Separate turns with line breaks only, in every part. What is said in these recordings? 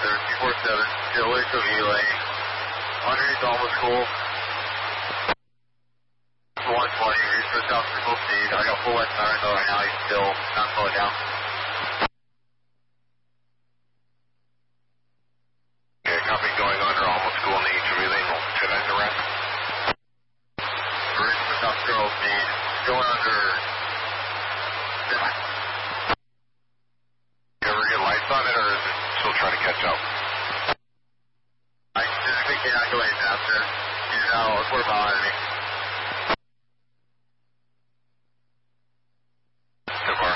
247, still wait to relay. Underneath almost cool. 120, reach for south full speed. I got full west siren though right now, he's still not slowing down.
Okay, copy going under almost cool in the each relay, we'll turn that around.
Reach for south full speed, going under.
You ever get lights on it, or is it still trying to catch up?
I physically cannot go any faster. He's now a quarter mile ahead of me.
So far.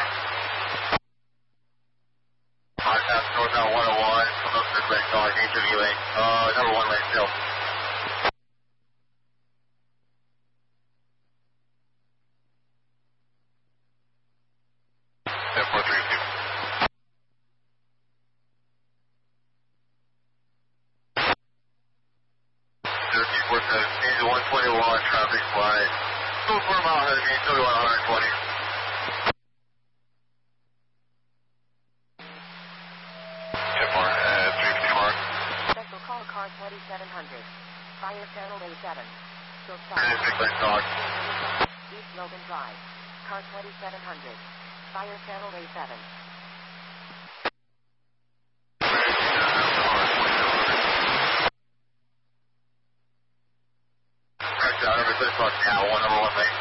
I passed northbound 101, from up to lane, so I need to relay. Number 1 lane still.
Step 432.
Change to 121, traffic wide. Still a quarter mile ahead of me, still going 120.
Step 4, 350 mark.
Special call car 2700. Fire channel A7. Still
Big lane dog.
East Logan Drive. Car 2700. Fire channel A7.
Correct, everybody talk now, number 1 lane.